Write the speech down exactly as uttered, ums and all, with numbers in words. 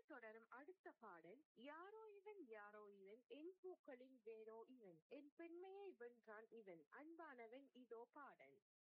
தொடரும் அடுத்த பாடல் யாரோ இவன் யாரோ இவன் என் பூக்களின் வேரோ இவன் என் பெண்மையை வென்றான் இவன் அன்பானவன் இதோ பாடல்.